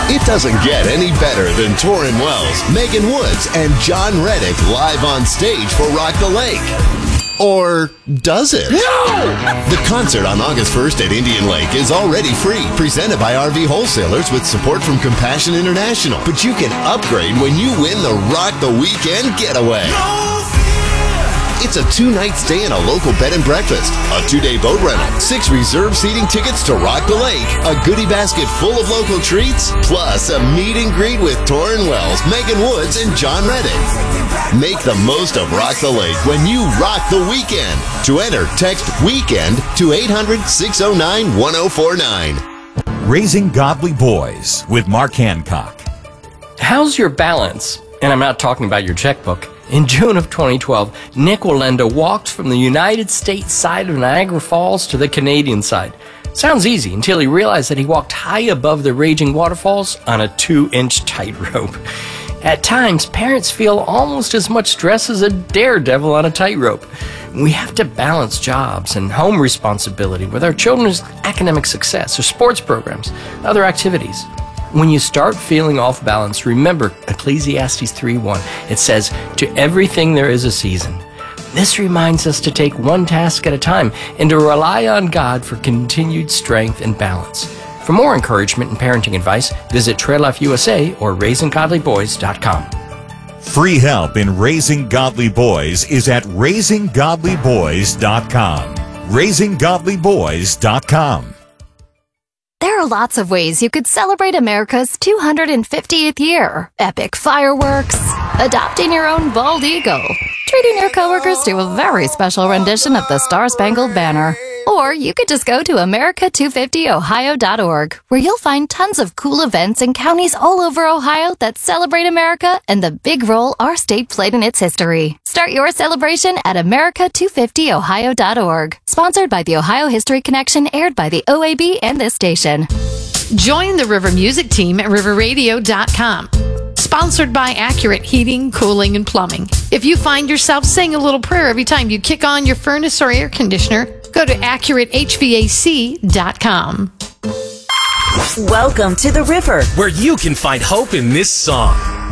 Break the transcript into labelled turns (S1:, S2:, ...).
S1: It doesn't get any better than Torrin Wells, Megan Woods, and John Reddick live on stage for Rock the Lake. Or does it? No! The concert on August 1st at Indian Lake is already free, presented by RV Wholesalers with support from Compassion International. But you can upgrade when you win the Rock the Weekend Getaway. It's a 2-night stay in a local bed and breakfast, a 2-day boat rental, 6 reserved seating tickets to Rock the Lake, a goodie basket full of local treats, plus a meet and greet with Torrin Wells, Megan Woods, and John Reddick. Make the most of Rock the Lake when you rock the weekend. To enter, text WEEKEND to 800-609-1049.
S2: Raising Godly Boys with Mark Hancock.
S3: How's your balance? And I'm not talking about your checkbook. In June of 2012, Nick Wallenda walked from the United States side of Niagara Falls to the Canadian side. Sounds easy until he realized that he walked high above the raging waterfalls on a 2-inch tightrope. At times, parents feel almost as much stress as a daredevil on a tightrope. We have to balance jobs and home responsibility with our children's academic success or sports programs, other activities. When you start feeling off balance, remember Ecclesiastes 3:1. It says, "To everything there is a season." This reminds us to take one task at a time and to rely on God for continued strength and balance. For more encouragement and parenting advice, visit Trail Life USA or RaisingGodlyBoys.com.
S2: Free help in raising godly boys is at RaisingGodlyBoys.com. RaisingGodlyBoys.com.
S4: There are lots of ways you could celebrate America's 250th year. Epic fireworks, adopting your own bald eagle, treating your coworkers to a very special rendition of the Star-Spangled Banner. Or you could just go to America250ohio.org, where you'll find tons of cool events in counties all over Ohio that celebrate America and the big role our state played in its history. Start your celebration at America250ohio.org. Sponsored by the Ohio History Connection, aired by the OAB and this station.
S5: Join the River Music team at riverradio.com. Sponsored by Accurate Heating, Cooling, and Plumbing. If you find yourself saying a little prayer every time you kick on your furnace or air conditioner, go to AccurateHVAC.com.
S6: Welcome to the River,
S7: where you can find hope in this song.